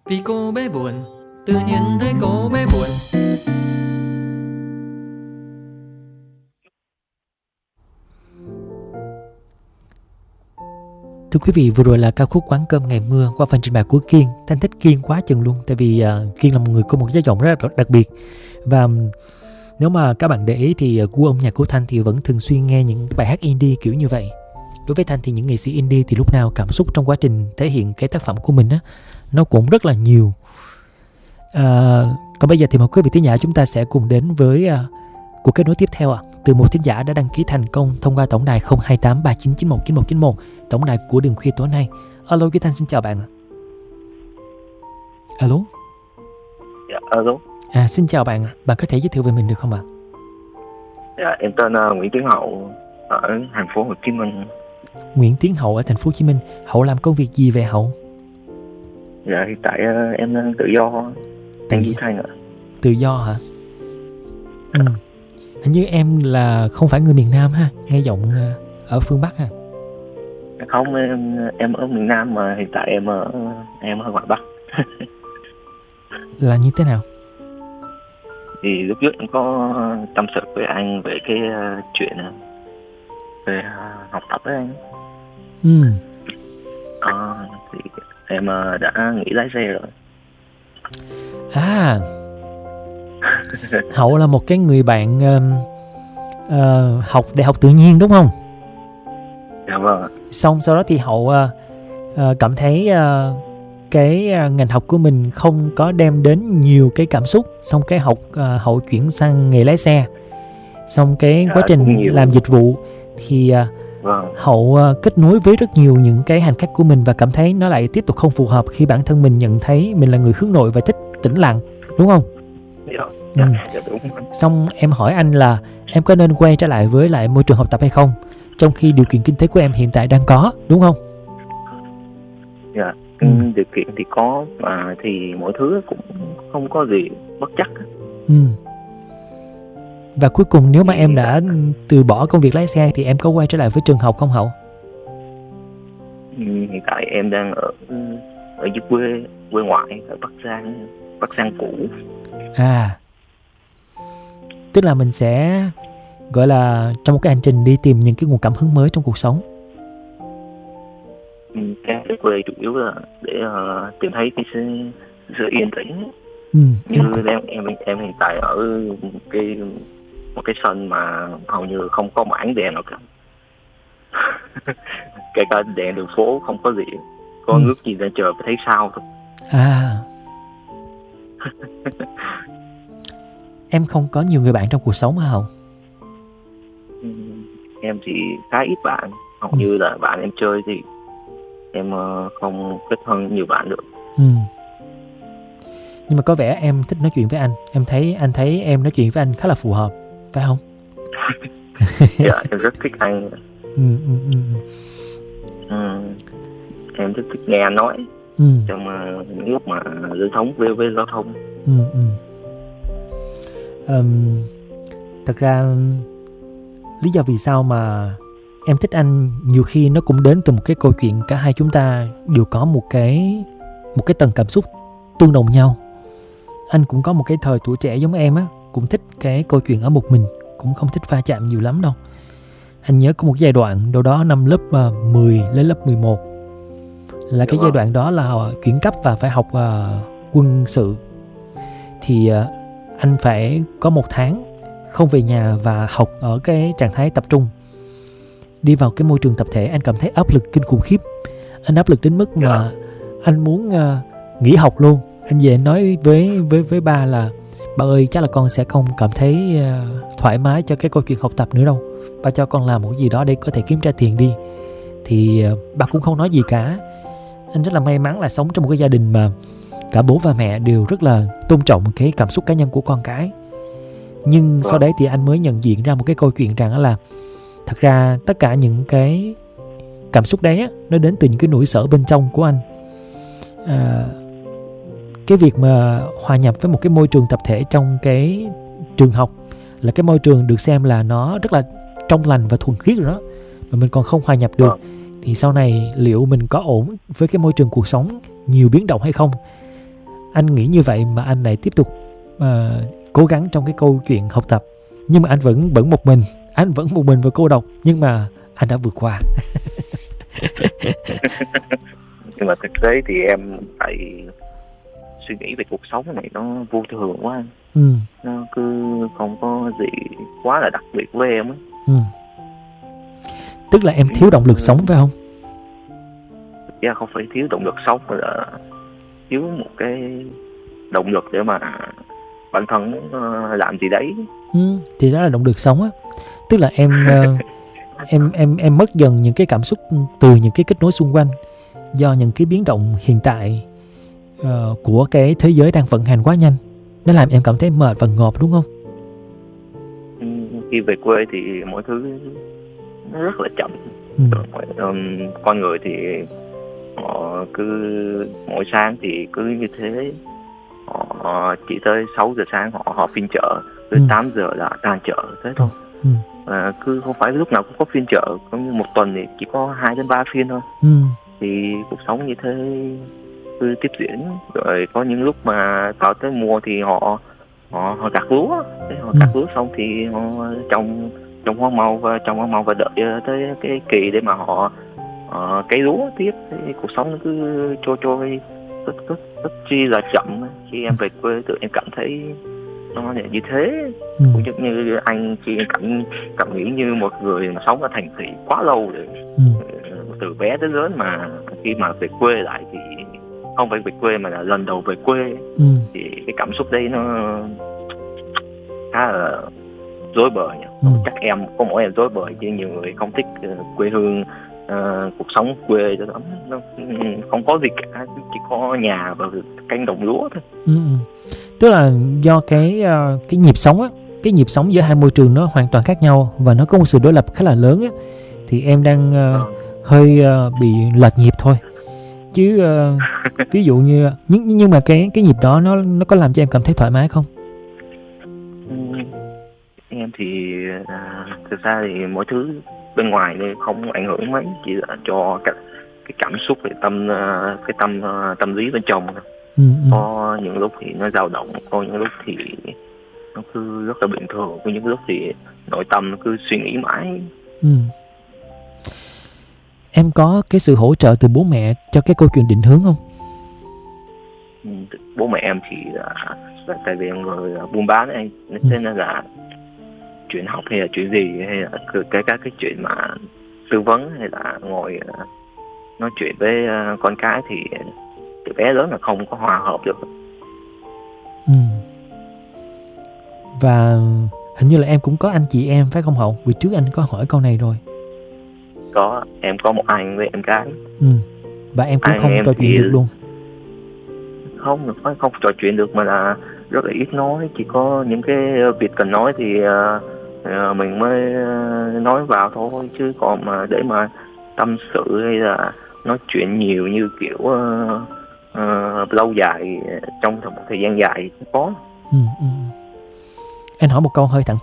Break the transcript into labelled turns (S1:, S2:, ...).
S1: Vì cô bé buồn, tự nhiên thấy cô bé buồn.
S2: Thưa quý vị, vừa rồi là ca khúc Quán Cơm Ngày Mưa qua phần trình bày của Kiên. Thanh thích Kiên quá chừng luôn, tại vì Kiên là một người có một cái giọng rất là đặc biệt. Và nếu mà các bạn để ý thì gu âm nhạc của Thanh thì vẫn thường xuyên nghe những bài hát indie kiểu như vậy. Đối với Thanh thì những nghệ sĩ indie thì lúc nào cảm xúc trong quá trình thể hiện cái tác phẩm của mình á, nó cũng rất là nhiều. Còn bây giờ thì mời quý vị thính giả chúng ta sẽ cùng đến với cuộc kết nối tiếp theo từ một thính giả đã đăng ký thành công thông qua tổng đài 02839919191, tổng đài của Đường Khuya tối nay. Alo, Quý Thanh xin chào bạn. Alo.
S3: Dạ, alo.
S2: Xin chào bạn. Bạn có thể giới thiệu về mình được không ạ?
S3: Dạ, em tên Nguyễn Tiến Hậu ở thành phố Hồ Chí Minh.
S2: Nguyễn Tiến Hậu ở thành phố Hồ Chí Minh. Hậu làm công việc gì về Hậu?
S3: Dạ, hiện tại em đang tự do, đang đi thay nữa.
S2: Tự do hả? Hình như em là không phải người miền Nam ha, nghe giọng ở phương Bắc ha.
S3: Không, em ở miền Nam mà hiện tại em ở ngoài Bắc.
S2: Là như thế nào?
S3: Thì lúc trước em có tâm sự với anh về cái chuyện về học tập với anh. Thì em đã nghỉ lái xe rồi.
S2: Hậu là một cái người bạn học đại học tự nhiên đúng không?
S3: Dạ vâng.
S2: Xong sau đó thì Hậu cảm thấy cái ngành học của mình không có đem đến nhiều cái cảm xúc, xong cái Hậu chuyển sang nghề lái xe. Xong cái quá trình làm dịch vụ thì Hậu kết nối với rất nhiều những cái hành khách của mình và cảm thấy nó lại tiếp tục không phù hợp khi bản thân mình nhận thấy mình là người hướng nội và thích tĩnh lặng, đúng không?
S3: Dạ, đúng.
S2: Xong em hỏi anh là em có nên quay trở lại với lại môi trường học tập hay không, trong khi điều kiện kinh tế của em hiện tại đang có, đúng không?
S3: Dạ, điều kiện thì có mà thì mọi thứ cũng không có gì bất chắc.
S2: Và cuối cùng nếu mà em đã từ bỏ công việc lái xe thì em có quay trở lại với trường học không Hậu?
S3: Hiện tại em đang ở dưới quê ngoại ở Bắc Giang cũ.
S2: Tức là mình sẽ gọi là trong một cái hành trình đi tìm những cái nguồn cảm hứng mới trong cuộc sống.
S3: Em về quê chủ yếu là để tìm thấy cái sự yên tĩnh. Như em hiện tại ở một cái sân mà hầu như không có mảng đèn nào cả. Kể cả đèn đường phố không có gì, có ngước nhìn lên trời thấy sao thôi.
S2: Em không có nhiều người bạn trong cuộc sống hả Hậu?
S3: Em thì khá ít bạn, hầu như là bạn em chơi thì em không kết hơn nhiều bạn được.
S2: Nhưng mà có vẻ em thích nói chuyện với anh. Anh thấy em nói chuyện với anh khá là phù hợp, phải không?
S3: Dạ, em rất thích anh. Em rất thích nghe anh nói trong lúc mà lưu thông với giao thông.
S2: Thật ra lý do vì sao mà em thích anh nhiều khi nó cũng đến từ một cái câu chuyện cả hai chúng ta đều có một cái tầng cảm xúc tương đồng nhau. Anh cũng có một cái thời tuổi trẻ giống em á, cũng thích cái câu chuyện ở một mình, cũng không thích va chạm nhiều lắm đâu. Anh nhớ có một giai đoạn đâu đó năm lớp 10 lên lớp 11 là cái giai đoạn đó là chuyển cấp và phải học quân sự. Thì anh phải có 1 tháng không về nhà và học ở cái trạng thái tập trung. Đi vào cái môi trường tập thể anh cảm thấy áp lực kinh khủng khiếp. Anh áp lực đến mức mà anh muốn nghỉ học luôn. Anh về nói với ba là ba ơi, chắc là con sẽ không cảm thấy thoải mái cho cái câu chuyện học tập nữa đâu. Ba cho con làm một cái gì đó để có thể kiếm ra tiền đi. Thì ba cũng không nói gì cả. Anh rất là may mắn là sống trong một cái gia đình mà cả bố và mẹ đều rất là tôn trọng cái cảm xúc cá nhân của con cái. Nhưng sau đấy thì anh mới nhận diện ra một cái câu chuyện rằng là thật ra tất cả những cái cảm xúc đấy á, nó đến từ những cái nỗi sợ bên trong của anh. Cái việc mà hòa nhập với một cái môi trường tập thể trong cái trường học là cái môi trường được xem là nó rất là trong lành và thuần khiết rồi đó, mà mình còn không hòa nhập được thì sau này liệu mình có ổn với cái môi trường cuộc sống nhiều biến động hay không? anh nghĩ như vậy mà anh lại tiếp tục cố gắng trong cái câu chuyện học tập. Nhưng mà anh vẫn một mình, và cô độc, nhưng mà anh đã vượt qua.
S3: Nhưng mà thực tế thì em phải suy nghĩ về cuộc sống này nó vô thường quá anh. Nó cứ không có gì quá là đặc biệt với em ấy.
S2: Tức là em thiếu động lực sống phải không?
S3: Dạ, không phải thiếu động lực sống mà là thiếu một cái động lực để mà bản thân làm gì đấy.
S2: Thì đó là động lực sống á. Tức là em mất dần những cái cảm xúc từ những cái kết nối xung quanh do những cái biến động hiện tại của cái thế giới đang vận hành quá nhanh. Nó làm em cảm thấy mệt và ngộp đúng không?
S3: Khi về quê thì mọi thứ nó rất là chậm. Con người thì họ cứ mỗi sáng thì cứ như thế, họ chỉ tới 6 giờ sáng họ phiên chợ, tới 8 giờ là tan chợ thế thôi. Cứ không phải lúc nào cũng có phiên chợ, có như một tuần thì chỉ có 2 đến 3 phiên thôi. Thì cuộc sống như thế cứ tiếp diễn. Rồi có những lúc mà vào tới mùa thì họ gặt lúa, họ gặt lúa xong thì họ trồng hoa màu và đợi tới cái kỳ để mà họ cấy lúa tiếp. Thì cuộc sống nó cứ trôi rất chi là chậm. Khi em về quê tự em cảm thấy nó như thế. Cũng như anh khi cảm nghĩ như một người mà sống ở thành thị quá lâu rồi, từ bé tới lớn, mà khi mà về quê lại thì không phải về quê mà là lần đầu về quê, thì cái cảm xúc đấy nó khá là rối bời nhỉ. Chắc em có mỗi em rối bời, chứ nhiều người không thích quê hương, cuộc sống quê cho lắm. Nó không có gì cả, chỉ có nhà và cánh đồng lúa thôi.
S2: Tức là do cái nhịp sống á, cái nhịp sống giữa hai môi trường nó hoàn toàn khác nhau và nó có một sự đối lập khá là lớn á, thì em đang hơi bị lệch nhịp thôi. Chứ ví dụ như nhưng mà cái nhịp đó nó có làm cho em cảm thấy thoải mái không?
S3: Em thì thực ra thì mọi thứ bên ngoài nên không ảnh hưởng mấy, chỉ là cho cái cảm xúc về tâm lý bên trong. Có những lúc thì nó dao động, có những lúc thì nó cứ rất là bình thường, có những lúc thì nội tâm nó cứ suy nghĩ mãi.
S2: Em có cái sự hỗ trợ từ bố mẹ cho cái câu chuyện định hướng không?
S3: Bố mẹ em thì tại vì người buôn bán ấy, nên là chuyện học hay là chuyện gì, hay là kể cả cái chuyện mà tư vấn hay là ngồi nói chuyện với con cái thì từ bé lớn là không có hòa hợp được.
S2: Và hình như là em cũng có anh chị em phải không Hậu? Vì trước anh có hỏi câu này rồi.
S3: Có, em có một anh với em gái.
S2: Và em cũng không trò chuyện được luôn.
S3: Không trò chuyện được mà là rất là ít nói. Chỉ có những cái việc cần nói thì mình mới nói vào thôi, chứ còn mà để mà tâm sự hay là nói chuyện nhiều như kiểu lâu dài trong một thời gian dài không có.
S2: Anh hỏi một câu hơi thẳng